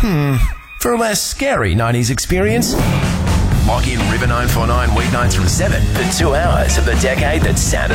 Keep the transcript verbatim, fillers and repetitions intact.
Hmm, for a less scary nineties experience, log in River nine four nine weeknights from seven for two hours of the decade that sounded